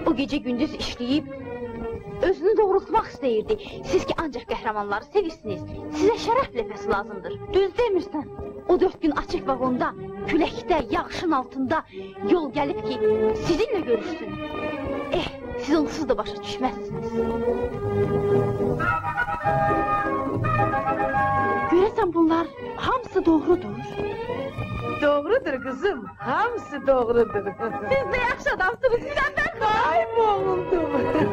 O gecə gündüz işləyib, özünü doğrultmaq istəyirdi. Siz ki, ancaq qəhrəmanları sevirsiniz. Sizə şərəf ləfəsi lazımdır. Düz demirsən. O 4 gün açıq vaqonda, küləkdə, yağışın altında yol gəlib ki, sizinlə görüşsün. Siz onsuz da başa düşməzsiniz. Görəsən bunlar hamısı doğrudur. Doğrudur kızım, hamısı doğrudur. Siz de yaxşı adamsınız, bilən mən. Ay boğuldum.